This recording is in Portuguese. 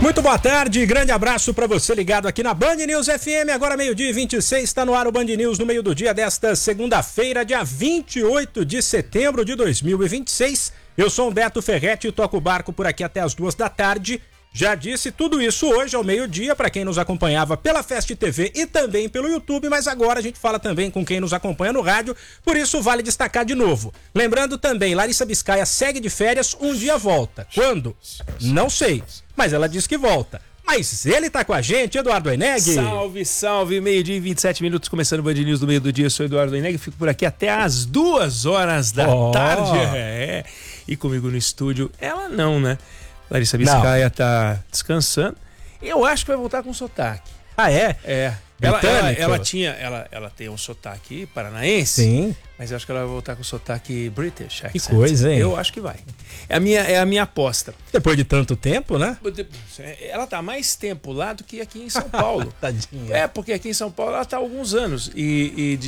Muito boa tarde, grande abraço para você ligado aqui na Band News FM, agora 12h26, está no ar o Band News no meio do dia desta segunda-feira, dia 28 de setembro de 2026. Eu sou Humberto Ferretti e toco o barco por aqui até as 2 da tarde. Já disse tudo isso hoje ao meio-dia para quem nos acompanhava pela Fest TV e também pelo YouTube, mas agora a gente fala também com quem nos acompanha no rádio, por isso vale destacar de novo. Lembrando também, Larissa Biscaia segue de férias, um dia volta. Quando? Não sei, mas ela diz que volta. Mas ele tá com a gente, Eduardo Oineg. Salve, salve, meio-dia e 27 minutos, começando o Band News do meio do dia. Eu sou Eduardo Oineg, fico por aqui até às 2 horas da tarde. E comigo no estúdio, ela não, né? Larissa Biscaia tá descansando. Eu acho que vai voltar com sotaque. Ah, é? É. Ela tem um sotaque paranaense. Sim. Mas eu acho que ela vai voltar com sotaque British accent. Que coisa, hein? Eu acho que vai. É a minha aposta. Depois de tanto tempo, né? Ela tá mais tempo lá do que aqui em São Paulo. Tadinha. É, porque aqui em São Paulo ela tá há alguns anos. E